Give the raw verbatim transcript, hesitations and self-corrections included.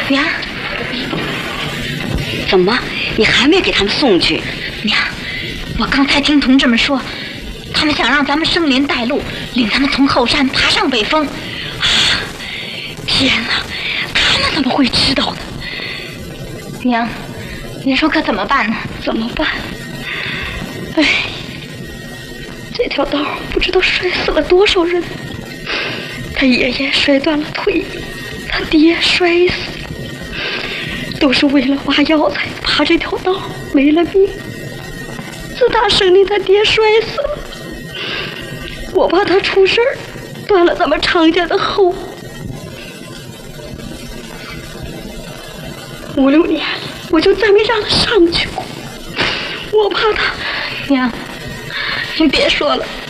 娘， 怎么你还没给他们送去？ 娘，我刚才听同志们说，他们想让咱们生林带路，领他们从后山爬上北峰。啊，天哪，他们怎么会知道呢？娘，您说可怎么办呢？ 怎么办？哎，这条道不知道摔死了多少人。他爷爷摔断了腿，他爹摔死了，都是为了挖药材爬这条道没了命。自打生林他爹摔死了，我怕他出事儿，断了咱们常家的后。五六年我就再没让他上去过，我怕他。 娘，您别说了，